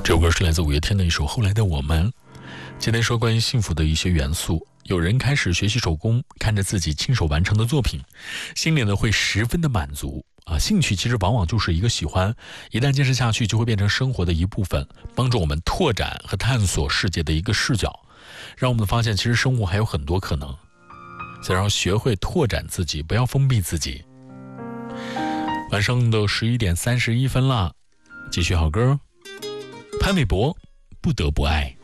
这首歌是来自五月天的一首《后来的我们》。今天说关于幸福的一些元素，有人开始学习手工，看着自己亲手完成的作品，心里呢会十分的满足啊。兴趣其实往往就是一个喜欢，一旦坚持下去，就会变成生活的一部分，帮助我们拓展和探索世界的一个视角，让我们发现其实生活还有很多可能。所以要学会拓展自己，不要封闭自己。晚上的11点31分了，继续好歌。潘玮柏，不得不爱。